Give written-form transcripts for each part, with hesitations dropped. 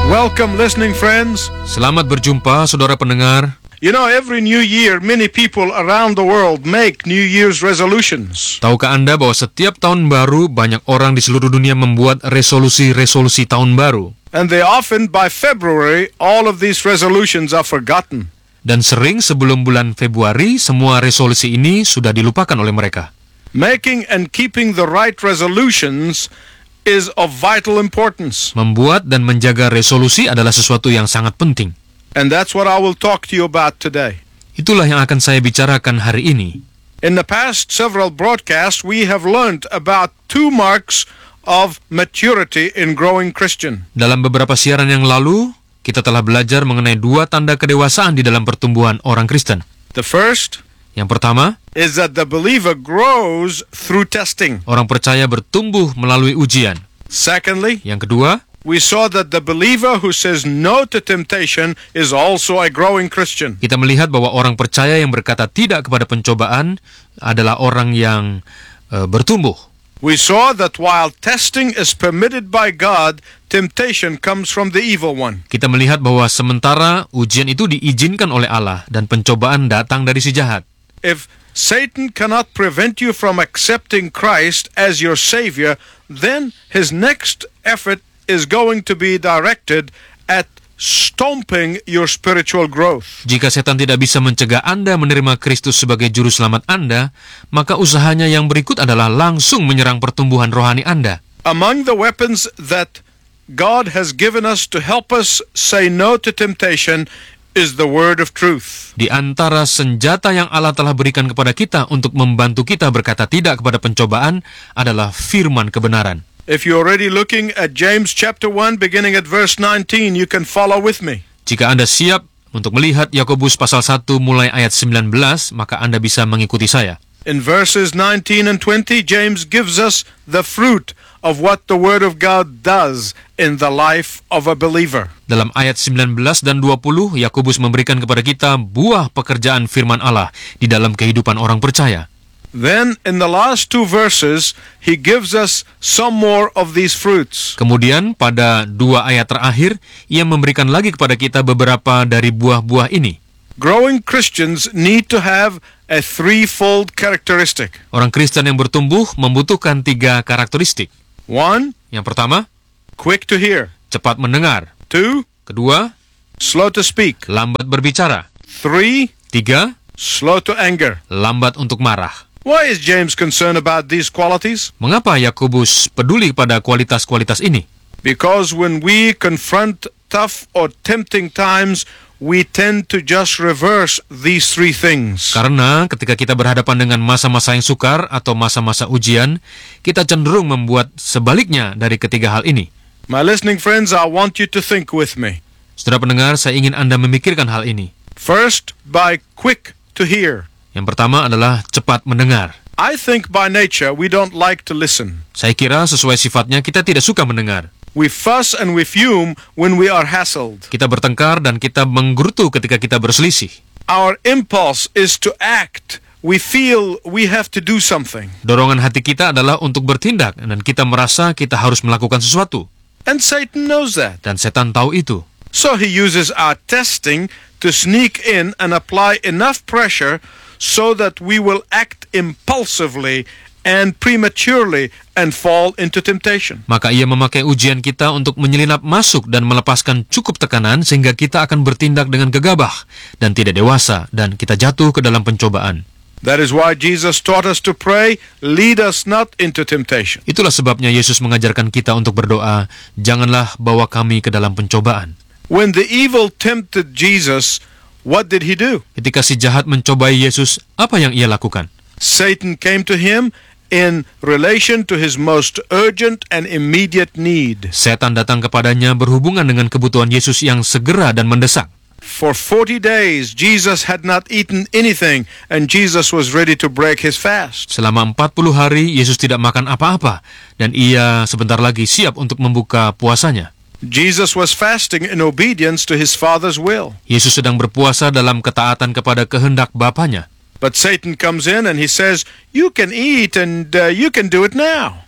Welcome, listening friends. Selamat berjumpa, saudara pendengar. You know, every new year, many people around the world make New Year's resolutions. Tahukah Anda bahwa setiap tahun baru, banyak orang di seluruh dunia membuat resolusi-resolusi tahun baru. And they often, by February, all of these resolutions are forgotten. Dan sering sebelum bulan Februari, semua resolusi ini sudah dilupakan oleh mereka. Making and keeping the right resolutions is of vital importance. Membuat dan menjaga resolusi adalah sesuatu yang sangat penting. And that's what I will talk to you about today. Itulah yang akan saya bicarakan hari ini. In the past several broadcasts, we have learned about 2 marks of maturity in growing Christian. Dalam beberapa siaran yang lalu, kita telah belajar mengenai 2 tanda kedewasaan di dalam pertumbuhan orang Kristen. The first Yang pertama, is that the believer grows through testing. orang percaya bertumbuh melalui ujian. Secondly, Yang kedua, we saw that the believer who says no to temptation is also a growing Christian. kita melihat bahwa orang percaya yang berkata tidak kepada pencobaan adalah orang yang bertumbuh. We saw that while testing is permitted by God, temptation comes from the evil one. Kita melihat bahwa sementara ujian itu diizinkan oleh Allah dan pencobaan datang dari si jahat. If Satan cannot prevent you from accepting Christ as your Savior, then his next effort is going to be directed at stomping your spiritual growth. Jika setan tidak bisa mencegah Anda menerima Kristus sebagai juru selamat Anda, maka usahanya yang berikut adalah langsung menyerang pertumbuhan rohani Anda. Among the weapons that God has given us to help us say no to temptation is the word of truth. Di antara senjata yang Allah telah berikan kepada kita untuk membantu kita berkata tidak kepada pencobaan adalah firman kebenaran. If you're already looking at James chapter 1 beginning at verse 19, you can follow with me. Jika Anda siap untuk melihat Yakobus pasal 1 mulai ayat 19, maka Anda bisa mengikuti saya. In verses 19 and 20, James gives us the fruit of what the Word of God does in the life of a believer. Dalam ayat 19 dan 20, Yakobus memberikan kepada kita buah pekerjaan firman Allah di dalam kehidupan orang percaya. Then, in the last 2 verses, he gives us some more of these fruits. Kemudian, pada 2 ayat terakhir, ia memberikan lagi kepada kita beberapa dari buah-buah ini. Growing Christians need to have a 3-fold characteristic. Orang Kristen yang bertumbuh membutuhkan 3 karakteristik. 1, Yang pertama, quick to hear. cepat mendengar. 2, Kedua, slow to speak. lambat berbicara. 3, 3, slow to anger. lambat untuk marah. Why is James concerned about these qualities? Mengapa Yakobus peduli pada kualitas-kualitas ini? Because when we confront tough or tempting times, we tend to just reverse these 3 things. Karena ketika kita berhadapan dengan masa-masa yang sukar atau masa-masa ujian, kita cenderung membuat sebaliknya dari ketiga hal ini. My listening friends, I want you to think with me. Saudara pendengar, saya ingin Anda memikirkan hal ini. First, by quick to hear. Yang pertama adalah cepat mendengar. I think by nature we don't like to listen. Saya kira sesuai sifatnya kita tidak suka mendengar. We fuss and we fume when we are hassled. Kita bertengkar dan kita menggerutu ketika kita berselisih. Our impulse is to act. We feel we have to do something. Dorongan hati kita adalah untuk bertindak dan kita merasa kita harus melakukan sesuatu. And Satan knows that. Dan setan tahu itu. So he uses our testing to sneak in and apply enough pressure so that we will act impulsively and prematurely and fall into temptation. Maka ia memakai ujian kita untuk menyelinap masuk dan melepaskan cukup tekanan sehingga kita akan bertindak dengan gegabah dan tidak dewasa dan kita jatuh ke dalam pencobaan. That is why Jesus taught us to pray, lead us not into temptation. Itulah sebabnya Yesus mengajarkan kita untuk berdoa, janganlah bawa kami ke dalam pencobaan. When the evil tempted Jesus, what did he do? Ketika si jahat mencobai Yesus, apa yang ia lakukan? Satan came to him in relation to his most urgent and immediate need. Setan datang kepadanya berhubungan dengan kebutuhan Yesus yang segera dan mendesak. For 40 days, Jesus had not eaten anything, and Jesus was ready to break his fast. Selama 40 hari, Yesus tidak makan apa-apa, dan ia sebentar lagi siap untuk membuka puasanya. Jesus was fasting in obedience to his Father's will. Yesus sedang berpuasa dalam ketaatan kepada kehendak Bapanya. But Satan comes in and he says, you can eat and you can do it now.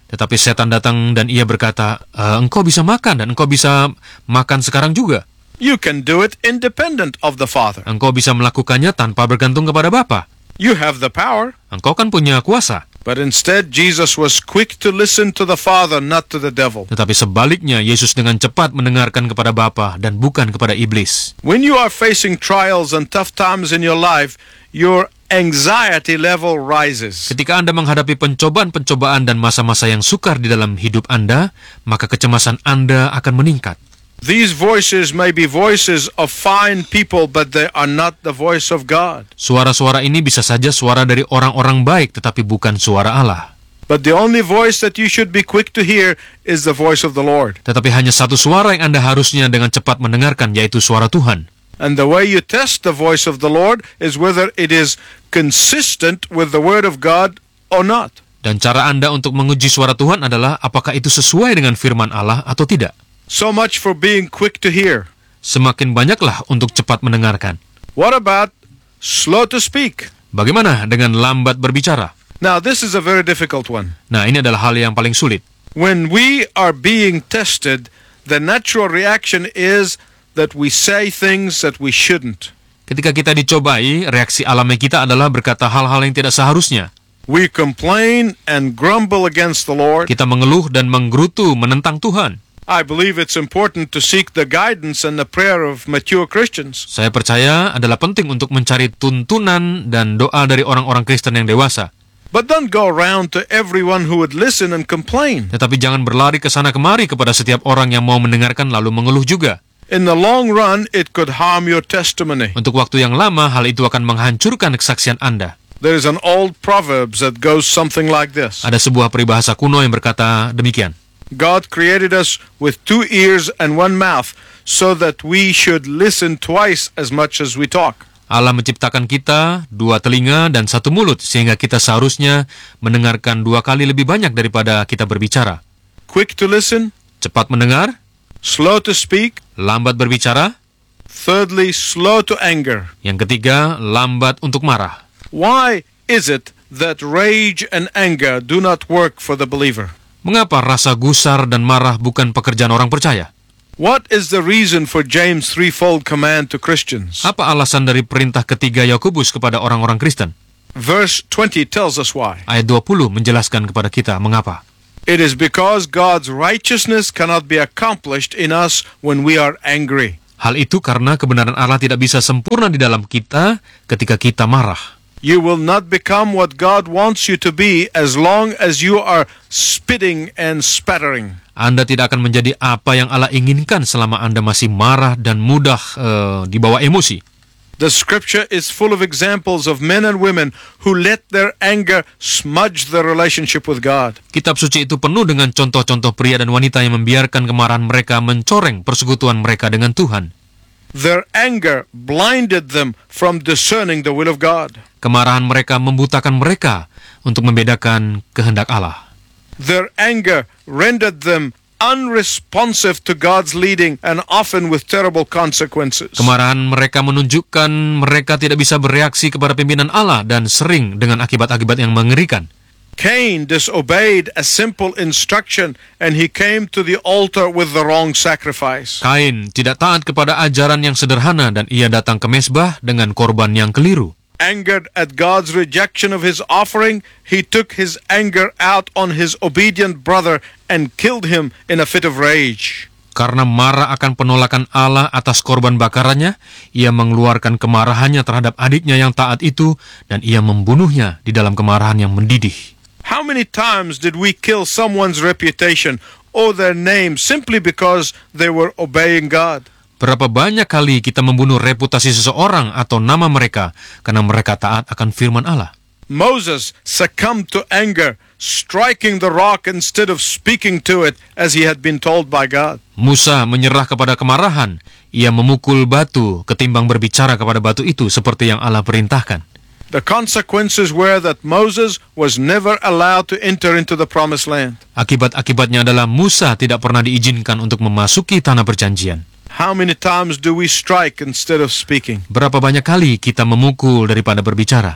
Tetapi setan datang dan ia berkata, engkau bisa makan dan engkau bisa makan sekarang juga. You can do it independent of the Father. Engkau bisa melakukannya tanpa bergantung kepada Bapa. You have the power. Engkau kan punya kuasa. But instead, Jesus was quick to listen to the Father, not to the devil. Tetapi sebaliknya, Yesus dengan cepat mendengarkan kepada Bapa dan bukan kepada iblis. When you are facing trials and tough times in your life, your anxiety level rises. Ketika Anda menghadapi pencobaan-pencobaan dan masa-masa yang sukar di dalam hidup Anda, maka kecemasan Anda akan meningkat. These voices may be voices of fine people, but they are not the voice of God. Suara-suara ini bisa saja suara dari orang-orang baik, tetapi bukan suara Allah. But the only voice that you should be quick to hear is the voice of the Lord. Tetapi hanya satu suara yang Anda harusnya dengan cepat mendengarkan, yaitu suara Tuhan. And the way you test the voice of the Lord is whether it is consistent with the Word of God or not. Dan cara Anda untuk menguji suara Tuhan adalah apakah itu sesuai dengan firman Allah atau tidak. So much for being quick to hear. Semakin banyaklah untuk cepat mendengarkan. What about slow to speak? Bagaimana dengan lambat berbicara? Now, this is a very difficult one. Nah, ini adalah hal yang paling sulit. When we are being tested, the natural reaction is that we say things that we shouldn't. Ketika kita dicobai, reaksi alami kita adalah berkata hal-hal yang tidak seharusnya. We complain and grumble against the Lord. Kita mengeluh dan menggerutu menentang Tuhan. I believe it's important to seek the guidance and the prayer of mature Christians. Saya percaya adalah penting untuk mencari tuntunan dan doa dari orang-orang Kristen yang dewasa. But don't go around to everyone who would listen and complain. Tetapi jangan berlari ke sana kemari kepada setiap orang yang mau mendengarkan lalu mengeluh juga. In the long run, it could harm your testimony. Untuk waktu yang lama, hal itu akan menghancurkan kesaksian Anda. There is an old proverb that goes something like this. Ada sebuah peribahasa kuno yang berkata demikian. God created us with 2 ears and 1 mouth so that we should listen twice as much as we talk. Allah menciptakan kita 2 telinga dan 1 mulut sehingga kita seharusnya mendengarkan 2 kali lebih banyak daripada kita berbicara. Quick to listen, Cepat mendengar, slow to speak, lambat berbicara, thirdly, slow to anger. yang ketiga, lambat untuk marah. Why is it that rage and anger do not work for the believer? Mengapa rasa gusar dan marah bukan pekerjaan orang percaya? What is the reason for James' threefold command to Christians? Apa alasan dari perintah ketiga Yakobus kepada orang-orang Kristen? Verse 20 tells us why. Ayat 20 menjelaskan kepada kita mengapa. It is because God's righteousness cannot be accomplished in us when we are angry. Hal itu karena kebenaran Allah tidak bisa sempurna di dalam kita ketika kita marah. You will not become what God wants you to be as long as you are spitting and spattering. Anda tidak akan menjadi apa yang Allah inginkan selama Anda masih marah dan mudah dibawa emosi. The scripture is full of examples of men and women who let their anger smudge their relationship with God. Kitab suci itu penuh dengan contoh-contoh pria dan wanita yang membiarkan kemarahan mereka mencoreng persekutuan mereka dengan Tuhan. Their anger blinded them from discerning the will of God. Kemarahan mereka membutakan mereka untuk membedakan kehendak Allah. Their anger rendered them unresponsive to God's leading and often with terrible consequences. Kemarahan mereka menunjukkan mereka tidak bisa bereaksi kepada pimpinan Allah dan sering dengan akibat-akibat yang mengerikan. Cain disobeyed a simple instruction and he came to the altar with the wrong sacrifice. Kain tidak taat kepada ajaran yang sederhana dan ia datang ke mezbah dengan korban yang keliru. Angered at God's rejection of his offering, he took his anger out on his obedient brother and killed him in a fit of rage. Karena marah akan penolakan Allah atas korban bakarannya, ia mengeluarkan kemarahannya terhadap adiknya yang taat itu dan ia membunuhnya di dalam kemarahan yang mendidih. How many times did we kill someone's reputation or their name simply because they were obeying God? Berapa banyak kali kita membunuh reputasi seseorang atau nama mereka karena mereka taat akan firman Allah. Moses succumbed to anger, striking the rock instead of speaking to it as he had been told by God. Musa menyerah kepada kemarahan. Ia memukul batu ketimbang berbicara kepada batu itu seperti yang Allah perintahkan. The consequences were that Moses was never allowed to enter into the promised land. Akibat-akibatnya adalah Musa tidak pernah diizinkan untuk memasuki tanah perjanjian. How many times do we strike instead of speaking? Berapa banyak kali kita memukul daripada berbicara?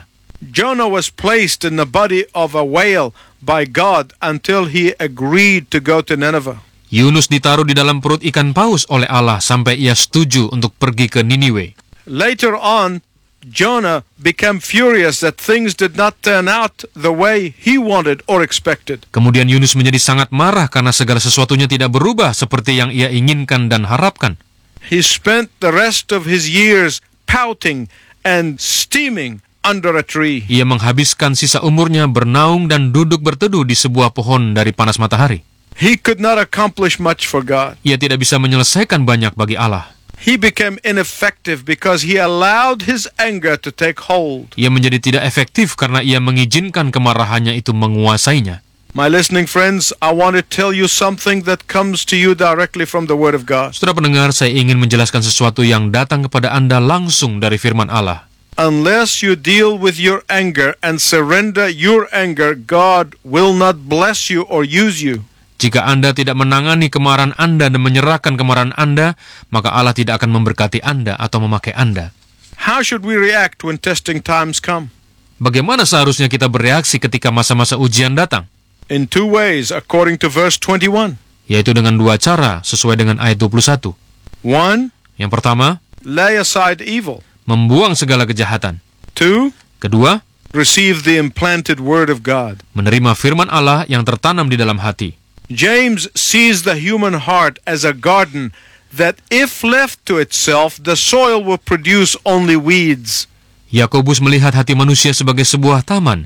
Jonah was placed in the body of a whale by God until he agreed to go to Nineveh. Yunus ditaruh di dalam perut ikan paus oleh Allah sampai ia setuju untuk pergi ke Niniwe. Later on, Jonah became furious that things did not turn out the way he wanted or expected. Kemudian Yunus menjadi sangat marah karena segala sesuatunya tidak berubah seperti yang ia inginkan dan harapkan. He spent the rest of his years pouting and steaming under a tree. Ia menghabiskan sisa umurnya bernaung dan duduk berteduh di sebuah pohon dari panas matahari. He could not accomplish much for God. Ia tidak bisa menyelesaikan banyak bagi Allah. He became ineffective because he allowed his anger to take hold. Ia menjadi tidak efektif karena ia mengizinkan kemarahannya itu menguasainya. My listening friends, I want to tell you something that comes to you directly from the Word of God. Saudara pendengar, saya ingin menjelaskan sesuatu yang datang kepada Anda langsung dari firman Allah. Unless you deal with your anger and surrender your anger, God will not bless you or use you. Jika Anda tidak menangani kemarahan Anda dan menyerahkan kemarahan Anda, maka Allah tidak akan memberkati Anda atau memakai Anda. How should we react when testing times come? Bagaimana seharusnya kita bereaksi ketika masa-masa ujian datang? In two ways, according to verse 21. Yaitu dengan dua cara, sesuai dengan ayat 21. One, Yang pertama, lay aside evil. membuang segala kejahatan. Two, Kedua, receive the implanted Word of God. menerima firman Allah yang tertanam di dalam hati. James sees the human heart as a garden that if left to itself, the soil will produce only weeds. Yakobus melihat hati manusia sebagai sebuah taman.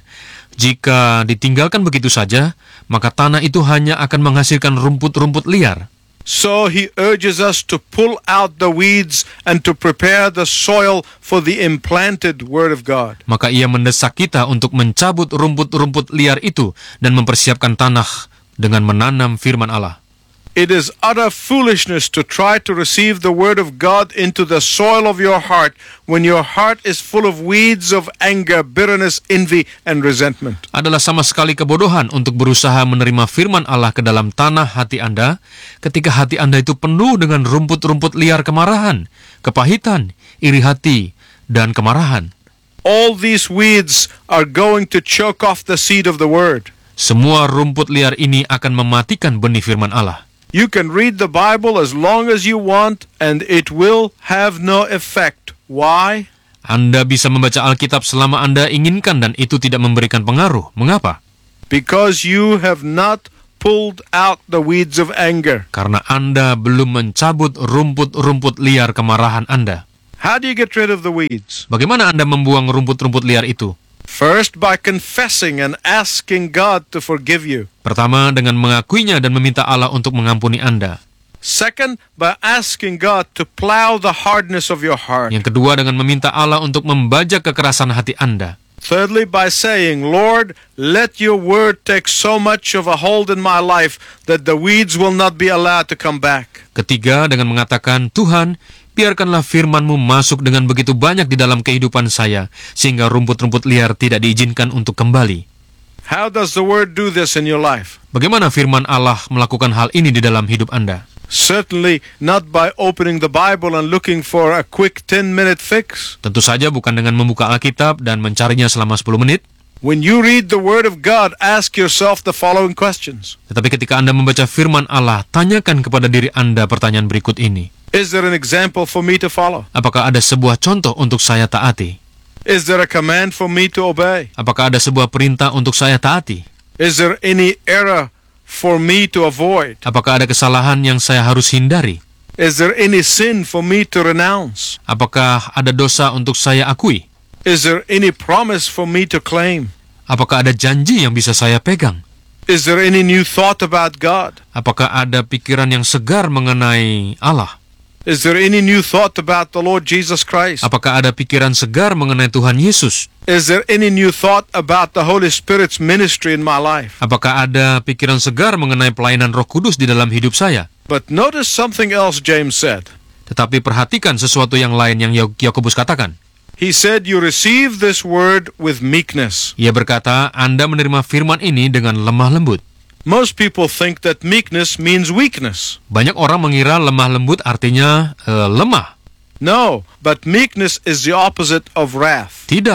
Jika ditinggalkan begitu saja, maka tanah itu hanya akan menghasilkan rumput-rumput liar. So he urges us to pull out the weeds and to prepare the soil for the implanted Word of God. Maka ia mendesak kita untuk mencabut rumput-rumput liar itu dan mempersiapkan tanah dengan menanam firman Allah. It is utter foolishness to try to receive the Word of God into the soil of your heart when your heart is full of weeds of anger, bitterness, envy, and resentment. Adalah sama sekali kebodohan untuk berusaha menerima firman Allah ke dalam tanah hati Anda ketika hati Anda itu penuh dengan rumput-rumput liar kemarahan, kepahitan, iri hati, dan kemarahan. All these weeds are going to choke off the seed of the Word. Semua rumput liar ini akan mematikan benih firman Allah. You can read the Bible as long as you want and it will have no effect. Why? Anda bisa membaca Alkitab selama Anda inginkan dan itu tidak memberikan pengaruh. Mengapa? Because you have not pulled out the weeds of anger. Karena Anda belum mencabut rumput-rumput liar kemarahan Anda. How do you get rid of the weeds? Bagaimana Anda membuang rumput-rumput liar itu? First, by confessing and asking God to forgive you. Pertama, dengan mengakuinya dan meminta Allah untuk mengampuni Anda. Second, by asking God to plow the hardness of your heart. Yang kedua, dengan meminta Allah untuk membajak kekerasan hati Anda. Thirdly, by saying, Lord, let your word take so much of a hold in my life that the weeds will not be allowed to come back. Ketiga, dengan mengatakan, Tuhan, biarkanlah firman-Mu masuk dengan begitu banyak di dalam kehidupan saya, sehingga rumput-rumput liar tidak diizinkan untuk kembali. How does the word do this in your life? Bagaimana firman Allah melakukan hal ini di dalam hidup Anda? Certainly not by opening the Bible and looking for a quick 10-minute fix. Tentu saja bukan dengan membuka Alkitab dan mencarinya selama 10 menit. When you read the Word of God, ask yourself the following questions. Tetapi ketika Anda membaca firman Allah, tanyakan kepada diri Anda pertanyaan berikut ini. Is there an example for me to follow? Apakah ada sebuah contoh untuk saya taati? Is there a command for me to obey? Apakah ada sebuah perintah untuk saya taati? Is there any error for me to avoid? Apakah ada kesalahan yang saya harus hindari? Is there any sin for me to renounce? Apakah ada dosa untuk saya akui? Is there any promise for me to claim? Apakah ada janji yang bisa saya pegang? Is there any new thought about God? Apakah ada pikiran yang segar mengenai Allah? Is there any new thought about the Lord Jesus Christ? Apakah ada pikiran segar mengenai Tuhan Yesus? Is there any new thought about the Holy Spirit's ministry in my life? Apakah ada pikiran segar mengenai pelayanan Roh Kudus di dalam hidup saya? But notice something else James said. Tetapi perhatikan sesuatu yang lain yang Yakobus katakan. He said, you receive this word with meekness. Ia berkata, Anda menerima firman ini dengan lemah lembut. Most people think that meekness means weakness. Banyak orang mengira lemah lembut artinya lemah. No, but meekness is the opposite of wrath. Tidak,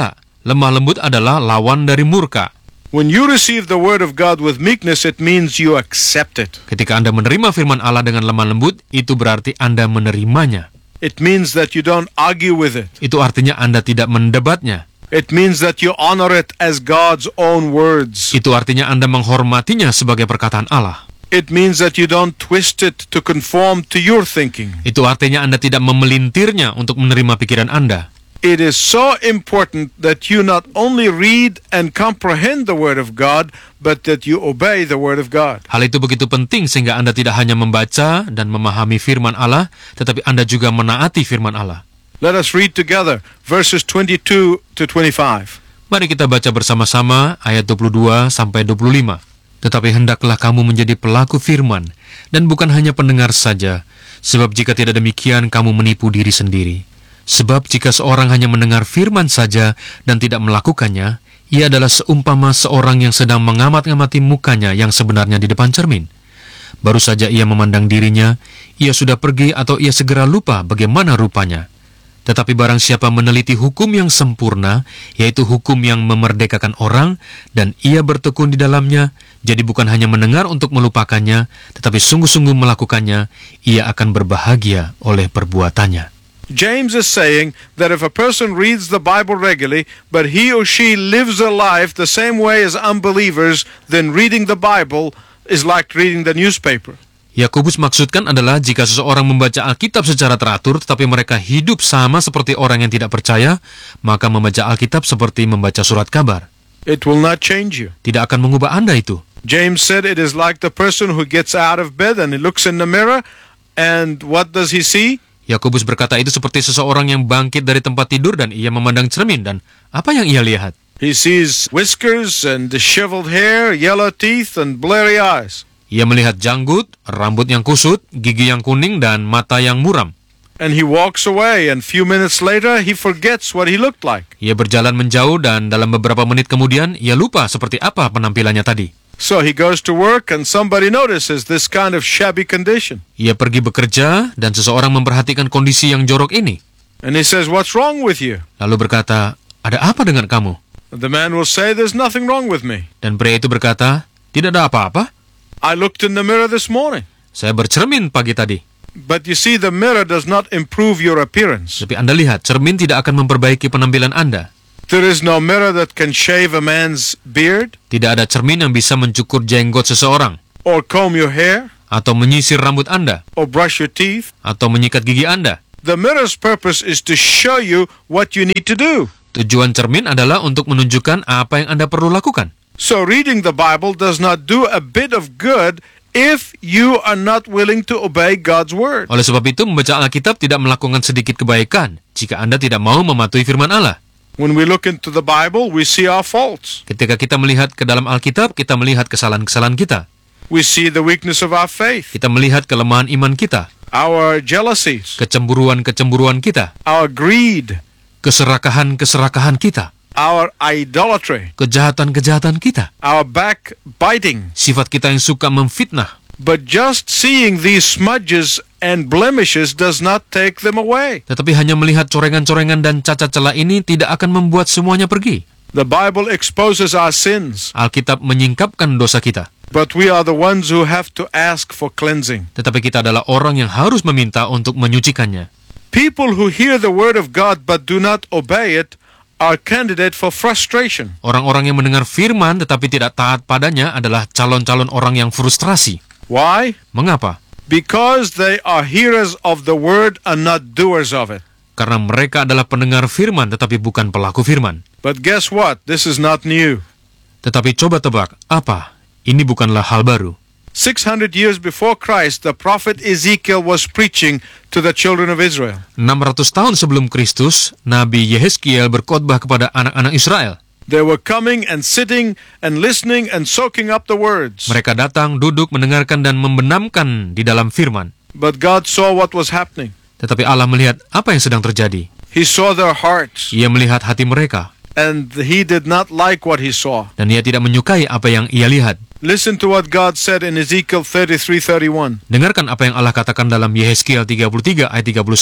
Lemah lembut adalah lawan dari murka. When you receive the word of God with meekness, it means you accept it. Ketika Anda menerima firman Allah dengan lemah lembut, itu berarti Anda menerimanya. It means that you don't argue with it. Itu artinya Anda tidak mendebatnya. It means that you honor it as God's own words. Itu artinya Anda menghormatinya sebagai perkataan Allah. It means that you don't twist it to conform to your thinking. Itu artinya Anda tidak memelintirnya untuk menerima pikiran Anda. It is so important that you not only read and comprehend the Word of God, but that you obey the Word of God. Hal itu begitu penting sehingga Anda tidak hanya membaca dan memahami firman Allah, tetapi Anda juga menaati firman Allah. Let us read together verses 22 to 25. Mari kita baca bersama-sama ayat 22 sampai 25. Tetapi hendaklah kamu menjadi pelaku firman, dan bukan hanya pendengar saja, sebab jika tidak demikian kamu menipu diri sendiri. Sebab jika seorang hanya mendengar firman saja dan tidak melakukannya, ia adalah seumpama seorang yang sedang mengamat-ngamati mukanya yang sebenarnya di depan cermin. Baru saja ia memandang dirinya, ia sudah pergi atau ia segera lupa bagaimana rupanya. Tetapi barang siapa meneliti hukum yang sempurna, yaitu hukum yang memerdekakan orang, dan ia bertekun di dalamnya, jadi bukan hanya mendengar untuk melupakannya, tetapi sungguh-sungguh melakukannya, ia akan berbahagia oleh perbuatannya. James is saying that if a person reads the Bible regularly, but he or she lives a life the same way as unbelievers, then reading the Bible is like reading the newspaper. Yakobus maksudkan adalah jika seseorang membaca Alkitab secara teratur, tetapi mereka hidup sama seperti orang yang tidak percaya, maka membaca Alkitab seperti membaca surat kabar. It will not change you. Tidak akan mengubah Anda itu. James said it is like the person who gets out of bed and he looks in the mirror, and what does he see? Yakobus berkata itu seperti seseorang yang bangkit dari tempat tidur dan ia memandang cermin, dan apa yang ia lihat? He sees whiskers and disheveled hair, yellow teeth and bleary eyes. Ia melihat janggut, rambut yang kusut, gigi yang kuning, dan mata yang muram. And he walks away, and few minutes later he forgets what he looked like. Ia berjalan menjauh dan dalam beberapa menit kemudian ia lupa seperti apa penampilannya tadi. So he goes to work and somebody notices this kind of shabby condition. Ia pergi bekerja dan seseorang memperhatikan kondisi yang jorok ini. And he says, "What's wrong with you?" Lalu berkata, "Ada apa dengan kamu?" The man will say, "There's nothing wrong with me. Dan pria itu berkata, "Tidak ada apa-apa. I looked in the mirror this morning." Saya bercermin pagi tadi." But you see, the mirror does not improve your appearance. Tapi Anda lihat, cermin tidak akan memperbaiki penampilan Anda. There is no mirror that can shave a man's beard Tidak ada cermin yang bisa mencukur jenggot seseorang, or comb your hair atau menyisir rambut Anda, or brush your teeth. atau menyikat gigi Anda. The mirror's purpose is to show you what you need to do. Tujuan cermin adalah untuk menunjukkan apa yang Anda perlu lakukan. So reading the Bible does not do a bit of good if you are not willing to obey God's word. Oleh sebab itu, membaca Alkitab tidak melakukan sedikit kebaikan jika Anda tidak mau mematuhi firman Allah. When we look into the Bible, we see our faults. Ketika kita melihat ke dalam Alkitab, kita melihat kesalahan-kesalahan kita. We see the weakness of our faith, Kita melihat kelemahan iman kita, our jealousies, kecemburuan-kecemburuan kita, our greed, keserakahan-keserakahan kita, our idolatry, kejahatan-kejahatan kita, our backbiting. sifat kita yang suka memfitnah. But just seeing these smudges and blemishes does not take them away. Tetapi hanya melihat corengan-corengan dan cacat celah ini tidak akan membuat semuanya pergi. The Bible exposes our sins, Alkitab menyingkapkan dosa kita. but we are the ones who have to ask for cleansing. Tetapi kita adalah orang yang harus meminta untuk menyucikannya. People who hear the word of God but do not obey it are candidate for frustration. Orang-orang yang mendengar firman tetapi tidak taat padanya adalah calon-calon orang yang frustrasi. Why? Mengapa? Because they are hearers of the word and not doers of it. Karena mereka adalah pendengar firman tetapi bukan pelaku firman. But guess what? This is not new. Tetapi coba tebak, apa? Ini bukanlah hal baru. 600 years before Christ, the prophet Ezekiel was preaching to the children of Israel. 600 tahun sebelum Kristus, Nabi Yehezkiel berkhotbah kepada anak-anak Israel. They were coming and sitting and listening and soaking up the words. Mereka datang, duduk, mendengarkan dan membenamkan di dalam firman. But God saw what was happening. Tetapi Allah melihat apa yang sedang terjadi. He saw their hearts, Ia melihat hati mereka, and he did not like what he saw. dan ia tidak menyukai apa yang ia lihat. Listen to what God said in Ezekiel 33:31. Dengarkan apa yang Allah katakan dalam Yehezkiel 33 ayat 31.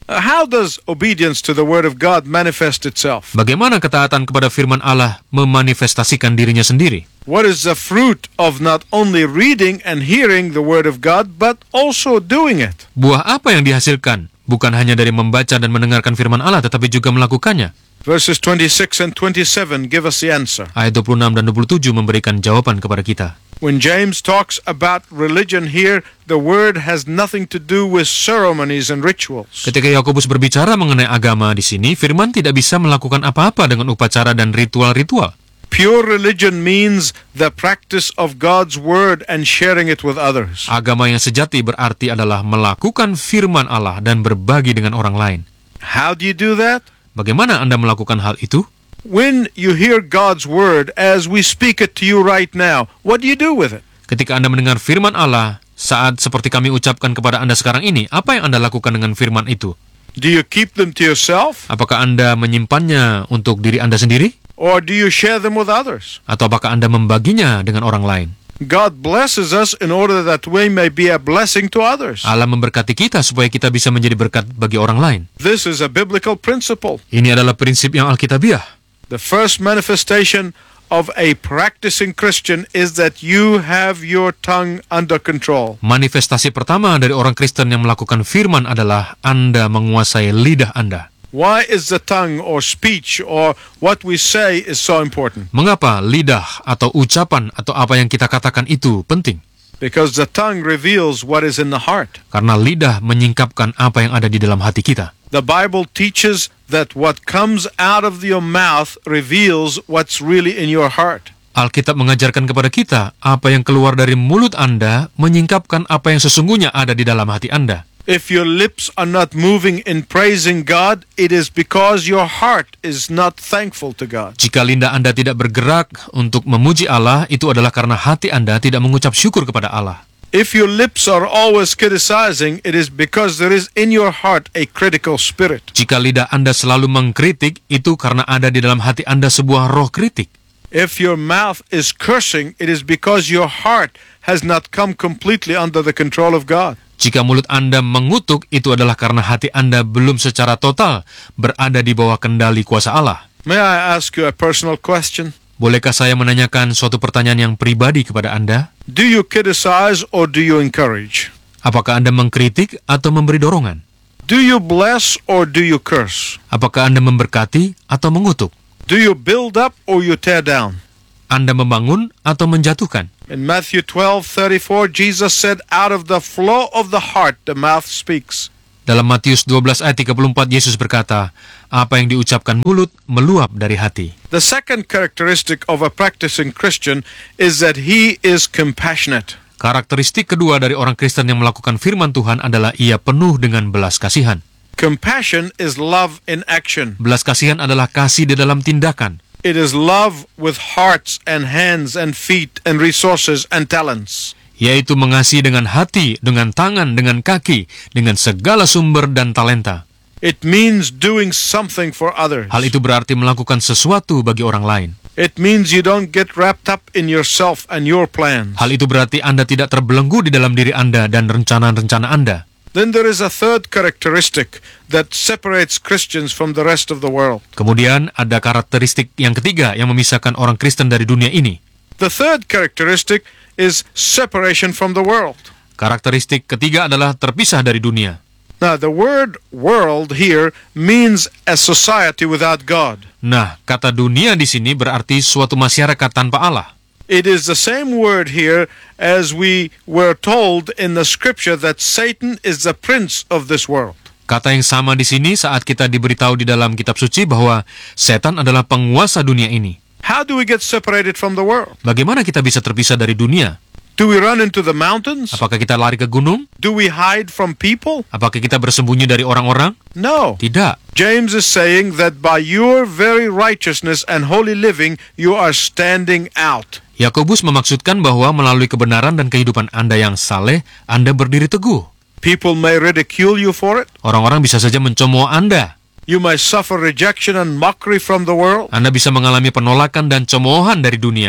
How does obedience to the Word of God manifest itself? Bagaimana ketaatan kepada firman Allah memanifestasikan dirinya sendiri? What is the fruit of not only reading and hearing the Word of God, but also doing it? Buah apa yang dihasilkan? Bukan hanya dari membaca dan mendengarkan firman Allah, tetapi juga melakukannya. Verses 26 and 27 give us the answer. Ayat 26 dan 27 memberikan jawaban kepada kita. When James talks about religion here, the word has nothing to do with ceremonies and rituals. Ketika Yakobus berbicara mengenai agama di sini, firman tidak bisa melakukan apa-apa dengan upacara dan ritual-ritual. Pure religion means the practice of God's word and sharing it with others. Agama yang sejati berarti adalah melakukan firman Allah dan berbagi dengan orang lain. How do you do that? Bagaimana Anda melakukan hal itu? When you hear God's word as we speak it to you right now, what do you do with it? Ketika Anda mendengar firman Allah, saat seperti kami ucapkan kepada Anda sekarang ini, apa yang Anda lakukan dengan firman itu? Do you keep them to yourself? Apakah Anda menyimpannya untuk diri Anda sendiri? Or do you share them with others? Atau apakah Anda membaginya dengan orang lain? God blesses us in order that we may be a blessing to others. Allah memberkati kita supaya kita bisa menjadi berkat bagi orang lain. This is a biblical principle. Ini adalah prinsip yang alkitabiah. The first manifestation of a practicing Christian is that you have your tongue under control. Manifestasi pertama dari orang Kristen yang melakukan firman adalah Anda menguasai lidah Anda. Why is the tongue or speech or what we say is so important? Mengapa lidah atau ucapan atau apa yang kita katakan itu penting? Because the tongue reveals what is in the heart. Karena lidah menyingkapkan apa yang ada di dalam hati kita. The Bible teaches that what comes out of your mouth reveals what's really in your heart. Alkitab mengajarkan kepada kita, apa yang keluar dari mulut Anda menyingkapkan apa yang sesungguhnya ada di dalam hati Anda. If your lips are not moving in praising God, it is because your heart is not thankful to God. Jika lidah Anda tidak bergerak untuk memuji Allah, itu adalah karena hati Anda tidak mengucap syukur kepada Allah. If your lips are always criticizing, it is because there is in your heart a critical spirit. Jika lidah Anda selalu mengkritik, itu karena ada di dalam hati Anda sebuah roh kritik. If your mouth is cursing, it is because your heart has not come completely under the control of God. Jika mulut Anda mengutuk, itu adalah karena hati Anda belum secara total berada di bawah kendali kuasa Allah. May I ask you a personal question? Bolehkah saya menanyakan suatu pertanyaan yang pribadi kepada Anda? Do you criticize or do you encourage? Apakah Anda mengkritik atau memberi dorongan? Do you bless or do you curse? Apakah Anda memberkati atau mengutuk? Do you build up or you tear down? Anda membangun atau menjatuhkan? In Matthew 12:34, Jesus said, out of the flow of the heart, the mouth speaks. Dalam Matius 12 ayat 34, Yesus berkata, apa yang diucapkan mulut meluap dari hati. The second characteristic of a practicing Christian is that he is compassionate. Karakteristik kedua dari orang Kristen yang melakukan firman Tuhan adalah ia penuh dengan belas kasihan. Compassion is love in action. Belas kasihan adalah kasih di dalam tindakan. It is love with hearts and hands and feet and resources and talents. Yaitu mengasihi dengan hati, dengan tangan, dengan kaki, dengan segala sumber dan talenta. It means doing something for others. Hal itu berarti melakukan sesuatu bagi orang lain. It means you don't get wrapped up in yourself and your plans. Hal itu berarti Anda tidak terbelenggu di dalam diri Anda dan rencana-rencana Anda. Then there is a third characteristic that separates Christians from the rest of the world. Kemudian ada karakteristik yang ketiga yang memisahkan orang Kristen dari dunia ini. The third characteristic is separation from the world. Karakteristik ketiga adalah terpisah dari dunia. Now, the word world here means a society without God. Nah, kata dunia di sini berarti suatu masyarakat tanpa Allah. It is the same word here as we were told in the scripture that Satan is the prince of this world. Kata yang sama di sini saat kita diberitahu di dalam kitab suci bahwa setan adalah penguasa dunia ini. How do we get separated from the world? Bagaimana kita bisa terpisah dari dunia? Do we run into the mountains? Apakah kita lari ke gunung? Do we hide from people? Apakah kita bersembunyi dari orang-orang? No. Tidak. James is saying that by your very righteousness and holy living, you are standing out. Yakobus memaksudkan bahwa melalui kebenaran dan kehidupan Anda yang saleh, Anda berdiri teguh. People may ridicule you for it. Orang-orang bisa saja mencemooh Anda. You may suffer rejection and mockery from the world. Anda bisa mengalami penolakan dan cemoohan dari dunia.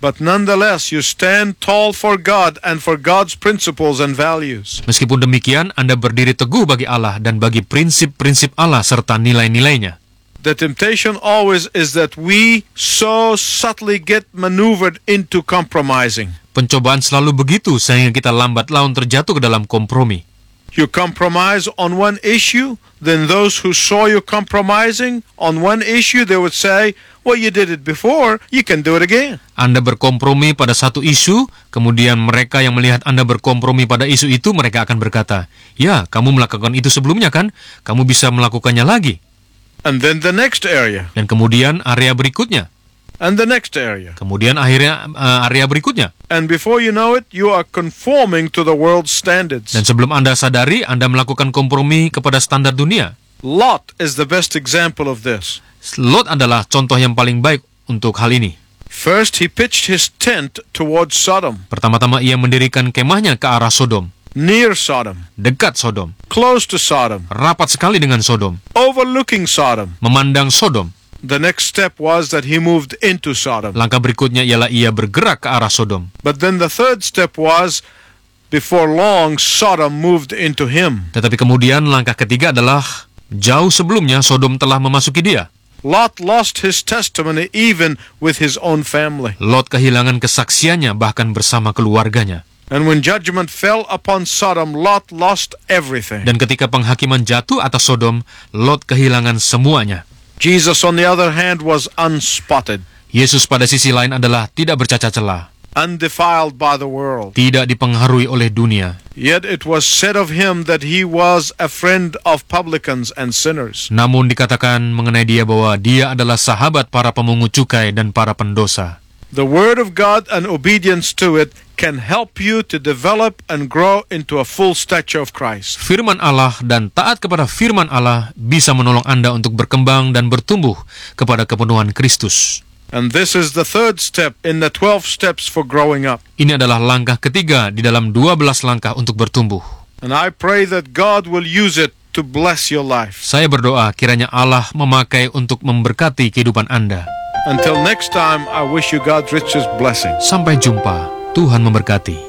But nonetheless, you stand tall for God and for God's principles and values. Meskipun demikian, Anda berdiri teguh bagi Allah dan bagi prinsip-prinsip Allah serta nilai-nilainya. The temptation always is that we so subtly get maneuvered into compromising. Pencobaan selalu begitu sehingga kita lambat laun terjatuh ke dalam kompromi. You compromise on one issue, then those who saw you compromising on one issue, they would say, well, you did it before, you can do it again. Anda berkompromi pada satu isu, kemudian mereka yang melihat Anda berkompromi pada isu itu, mereka akan berkata, ya, kamu melakukan itu sebelumnya kan? Kamu bisa melakukannya lagi. And then the next area. Dan kemudian area berikutnya. And the next area. Kemudian akhirnya area berikutnya. And before you know it, you are conforming to the world's standards. Dan sebelum Anda sadari, Anda melakukan kompromi kepada standar dunia. Lot is the best example of this. Lot adalah contoh yang paling baik untuk hal ini. First, he pitched his tent towards Sodom, Pertama-tama ia mendirikan kemahnya ke arah Sodom, near Sodom, dekat Sodom, close to Sodom, rapat sekali dengan Sodom, overlooking Sodom. memandang Sodom. The next step was that he moved into Sodom. Langkah berikutnya ialah ia bergerak ke arah Sodom. But then the third step was, before long, Sodom moved into him. Tetapi kemudian langkah ketiga adalah jauh sebelumnya Sodom telah memasuki dia. Lot lost his testimony even with his own family. Lot kehilangan kesaksiannya bahkan bersama keluarganya. And when judgment fell upon Sodom, Lot lost everything. Dan ketika penghakiman jatuh atas Sodom, Lot kehilangan semuanya. Jesus, on the other hand, was unspotted, Yesus pada sisi lain adalah tidak bercacat celah, undefiled by the world. tidak dipengaruhi oleh dunia. Yet it was said of him that he was a friend of publicans and sinners. Namun dikatakan mengenai dia bahwa dia adalah sahabat para pemungut cukai dan para pendosa. The word of God and obedience to it can help you to develop and grow into a full stature of Christ. Firman Allah dan taat kepada firman Allah bisa menolong Anda untuk berkembang dan bertumbuh kepada kepenuhan Kristus. And this is the third step in the 12 steps for growing up. Ini adalah langkah ketiga di dalam 12 langkah untuk bertumbuh. And I pray that God will use it to bless your life. Saya berdoa kiranya Allah memakai untuk memberkati kehidupan Anda. Until next time, I wish you God's richest blessing. Sampai jumpa. Tuhan memberkati.